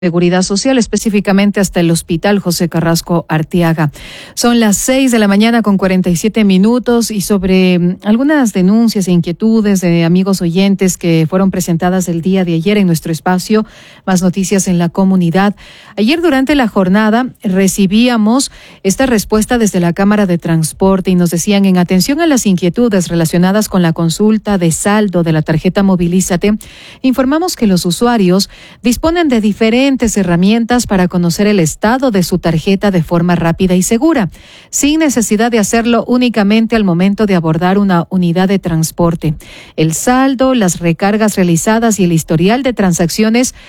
Seguridad Social, específicamente hasta el Hospital José Carrasco Arteaga. Son las 6 de la mañana con 47 minutos y sobre algunas denuncias e inquietudes de amigos oyentes que fueron presentadas el día de ayer en nuestro espacio, Más Noticias en la Comunidad. Ayer durante la jornada recibíamos esta respuesta desde la Cámara de Transporte y nos decían: en atención a las inquietudes relacionadas con la consulta de saldo de la tarjeta Movilízate, informamos que los usuarios disponen de diferentes herramientas para conocer el estado de su tarjeta de forma rápida y segura, sin necesidad de hacerlo únicamente al momento de abordar una unidad de transporte. El saldo, las recargas realizadas y el historial de transacciones